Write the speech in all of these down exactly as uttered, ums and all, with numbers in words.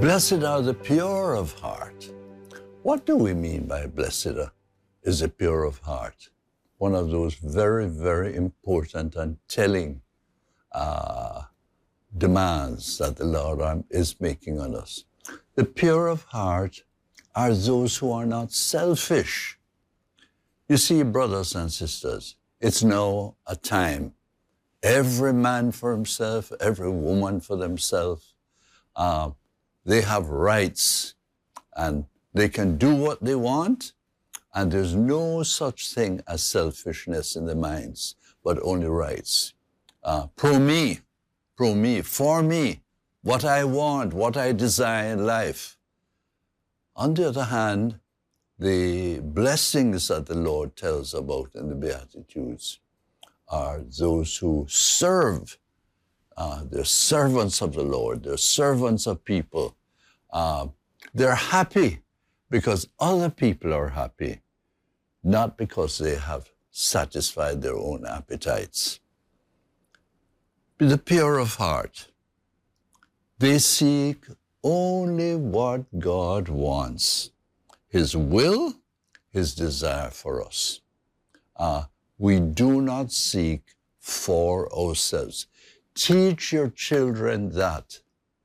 Blessed are the pure of heart. What do we mean by blessed is the pure of heart? One of those very, very important and telling uh, demands that the Lord is making on us. The pure of heart are those who are not selfish. You see, brothers and sisters, it's now a time. Every man for himself, every woman for themselves. Uh, they have rights and they can do what they want, and there's no such thing as selfishness in the minds, but only rights. Uh, pro me, pro me, for me, what I want, what I desire in life. On the other hand, the blessings that the Lord tells about in the Beatitudes are those who serve. Uh, they're servants of the Lord. They're servants of people. Uh, they're happy because other people are happy, not because they have satisfied their own appetites. Be the pure of heart. They seek only what God wants, His will, His desire for us. Uh, we do not seek for ourselves. Teach your children that.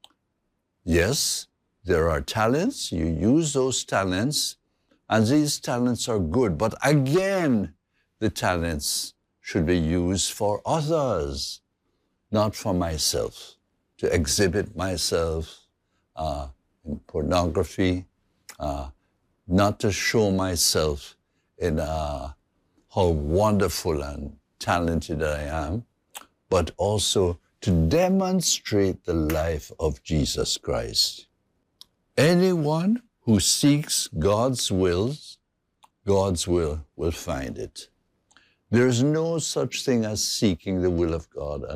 Yes, there are talents. You use those talents, and these talents are good. But again, the talents should be used for others, not for myself, to exhibit myself uh, in pornography, uh, not to show myself in uh, how wonderful and talented I am, but also to demonstrate the life of Jesus Christ. Anyone who seeks God's will, God's will will find it. There is no such thing as seeking the will of God